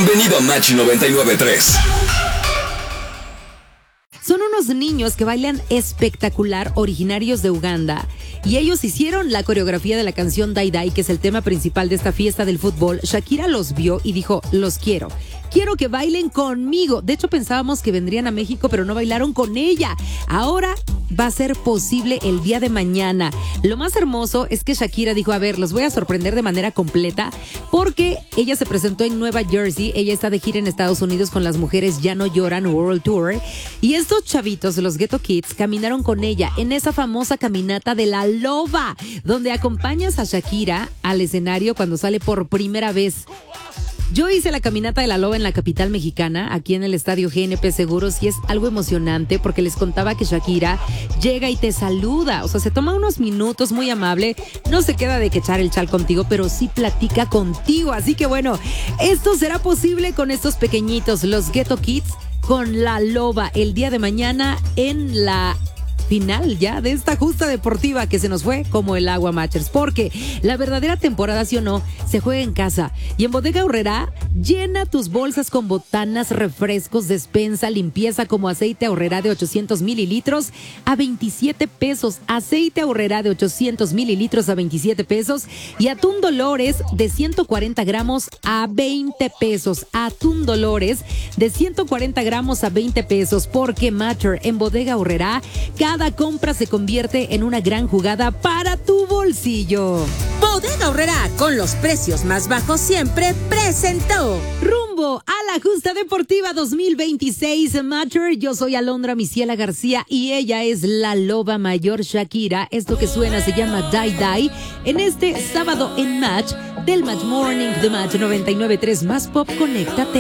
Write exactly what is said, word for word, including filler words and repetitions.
Bienvenido a Match noventa y nueve punto tres. Son unos niños que bailan espectacular, originarios de Uganda. Y ellos hicieron la coreografía de la canción Dai Dai, que es el tema principal de esta fiesta del fútbol. Shakira los vio y dijo, los quiero. Quiero que bailen conmigo. De hecho, pensábamos que vendrían a México, pero no bailaron con ella. Ahora va a ser posible el día de mañana. Lo más hermoso es que Shakira dijo, a ver, los voy a sorprender de manera completa, porque ella se presentó en Nueva Jersey. Ella está de gira en Estados Unidos con las mujeres Ya No Lloran World Tour. Y estos chavitos, los Ghetto Kids, caminaron con ella en esa famosa caminata de la loba, donde acompañas a Shakira al escenario cuando sale por primera vez. Yo hice la caminata de la loba en la capital mexicana, aquí en el estadio G N P Seguros, y es algo emocionante porque les contaba que Shakira llega y te saluda. O sea, se toma unos minutos, muy amable, no se queda de que echar el chal contigo, pero sí platica contigo. Así que bueno, esto será posible con estos pequeñitos, los Ghetto Kids, con la loba el día de mañana en la final ya de esta justa deportiva que se nos fue como el agua, Matchers, porque la verdadera temporada, sí o no, se juega en casa. Y en Bodega Aurrerá, llena tus bolsas con botanas, refrescos, despensa, limpieza, como aceite Aurrerá de ochocientos mililitros a veintisiete pesos, aceite Aurrerá de ochocientos mililitros a veintisiete pesos y atún Dolores de ciento cuarenta gramos a veinte pesos, atún Dolores de ciento cuarenta gramos a veinte pesos, porque Matcher, en Bodega Aurrerá, cada Cada compra se convierte en una gran jugada para tu bolsillo. Bodega Aurrerá, con los precios más bajos siempre, presentó Rumbo a la Justa Deportiva dos mil veintiséis, Matcher. Yo soy Alondra Misiela García y ella es la loba mayor Shakira. Esto que suena se llama Dai Dai. En este sábado en Match del Match Morning de Match noventa y nueve punto tres más Pop, conéctate.